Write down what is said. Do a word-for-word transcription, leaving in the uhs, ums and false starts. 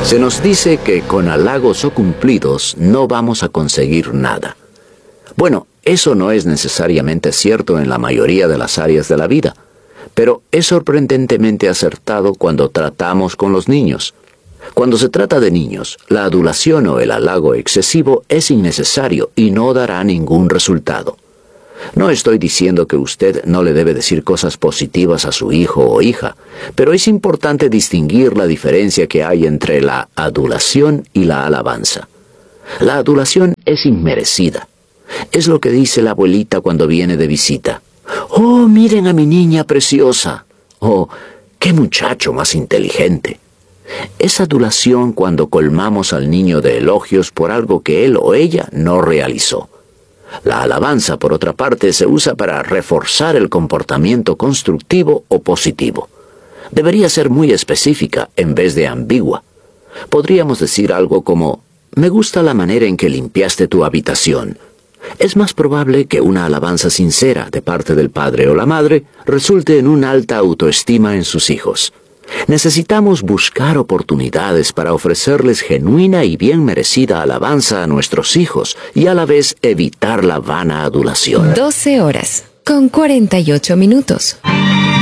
Se nos dice que con halagos o cumplidos no vamos a conseguir nada. Bueno, eso no es necesariamente cierto en la mayoría de las áreas de la vida, pero es sorprendentemente acertado cuando tratamos con los niños. Cuando se trata de niños, la adulación o el halago excesivo es innecesario y no dará ningún resultado. No estoy diciendo que usted no le debe decir cosas positivas a su hijo o hija, pero es importante distinguir la diferencia que hay entre la adulación y la alabanza. La adulación es inmerecida. Es lo que dice la abuelita cuando viene de visita. «Oh, miren a mi niña preciosa». «Oh, qué muchacho más inteligente». Es adulación cuando colmamos al niño de elogios por algo que él o ella no realizó. La alabanza, por otra parte, se usa para reforzar el comportamiento constructivo o positivo. Debería ser muy específica en vez de ambigua. Podríamos decir algo como, «Me gusta la manera en que limpiaste tu habitación». Es más probable que una alabanza sincera de parte del padre o la madre resulte en una alta autoestima en sus hijos. Necesitamos buscar oportunidades para ofrecerles genuina y bien merecida alabanza a nuestros hijos y a la vez evitar la vana adulación. doce horas con cuarenta y ocho minutos.